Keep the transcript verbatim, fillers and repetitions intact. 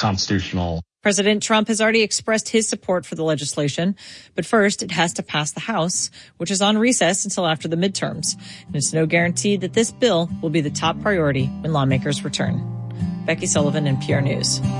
constitutional. President Trump has already expressed his support for the legislation, but first it has to pass the House, which is on recess until after the midterms. And it's no guarantee that this bill will be the top priority when lawmakers return. Becky Sullivan, N P R News.